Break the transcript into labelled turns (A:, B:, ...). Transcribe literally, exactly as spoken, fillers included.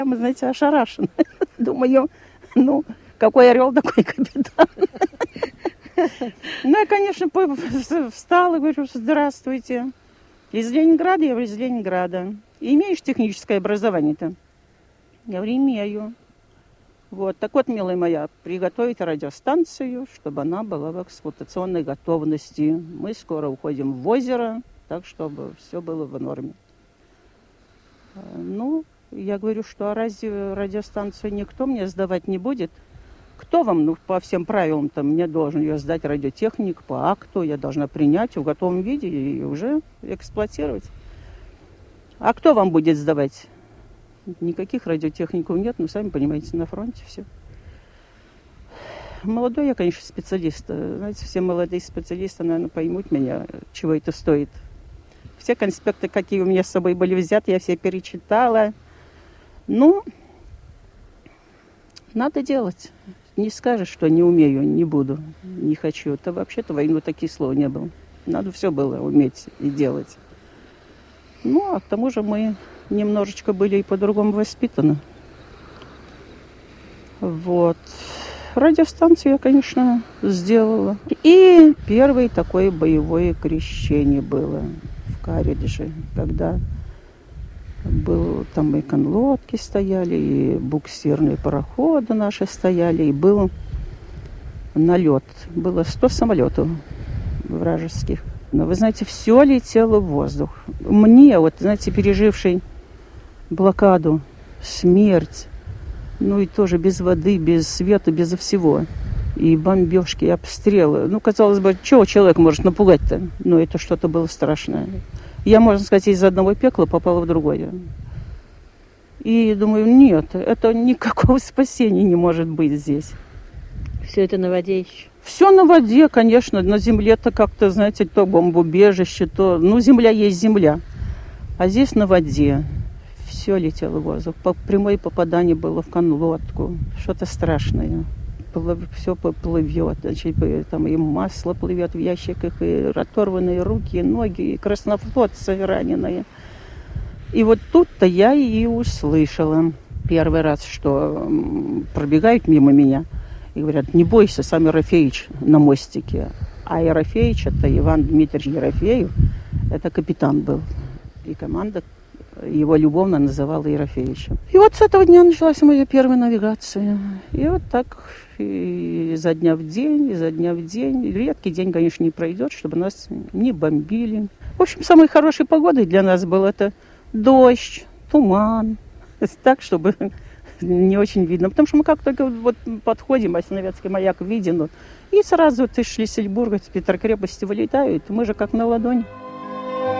A: Мы, знаете, ошарашены. Думаю, ну, какой орел, такой капитан. Ну, я, конечно, встала и говорю, здравствуйте. Из Ленинграда? Я говорю, из Ленинграда. Имеешь техническое образование-то? Я говорю, имею. Вот, так вот, милая моя, приготовить радиостанцию, чтобы она была в эксплуатационной готовности. Мы скоро уходим в озеро, так, чтобы все было в норме. Ну, я говорю, что а разве радиостанцию никто мне сдавать не будет? Кто вам, ну, по всем правилам-то мне должен ее сдать, радиотехник, по акту, я должна принять в готовом виде и уже эксплуатировать. А кто вам будет сдавать? Никаких радиотехников нет, ну, сами понимаете, на фронте все. Молодой я, конечно, специалист. Знаете, все молодые специалисты, наверное, поймут меня, чего это стоит. Все конспекты, какие у меня с собой были взяты, я все перечитала. Ну, надо делать. Не скажешь, что не умею, не буду, не хочу. Это вообще-то войну таких слов не было. Надо все было уметь и делать. Ну, а к тому же мы немножечко были и по-другому воспитаны. Вот. Радиостанцию я, конечно, сделала. И первое такое боевое крещение было в Каридже, когда был, там и конлодки стояли, и буксирные пароходы наши стояли, и был налет. Было сто самолетов вражеских. Но, вы знаете, все летело в воздух. Мне, вот, знаете, переживший блокаду, смерть, ну и тоже без воды, без света, без всего. И бомбежки, и обстрелы. Ну, казалось бы, чего человек может напугать-то? Но это что-то было страшное. Я, можно сказать, из одного пекла попала в другое. И думаю, нет, это никакого спасения не может быть здесь.
B: Все это на воде еще?
A: Все на воде, конечно. На земле-то как-то, знаете, то бомбоубежище, то... Ну, земля есть земля. А здесь на воде. Все летело в воздух. Прямое попадание было в конлодку. Что-то страшное. Все плывет. Значит, там и масло плывет в ящиках, и оторванные руки, и ноги, и краснофлотцы раненые. И вот тут-то я и услышала первый раз, что пробегают мимо меня и говорят, не бойся, сам Ерофеич на мостике. А Ерофеич, это Иван Дмитриевич Ерофеев, это капитан был. И команда его любовно называла Ерофеевичем. И вот с этого дня началась моя первая навигация. И вот так и изо дня в день, изо дня в день. Редкий день, конечно, не пройдет, чтобы нас не бомбили. В общем, самой хорошей погодой для нас был это дождь, туман. Так, чтобы не очень видно. Потому что мы как только вот подходим, а Синовецкий маяк виден, и сразу вот из Шлиссельбурга, из Петрокрепости вылетают. Мы же как на ладони.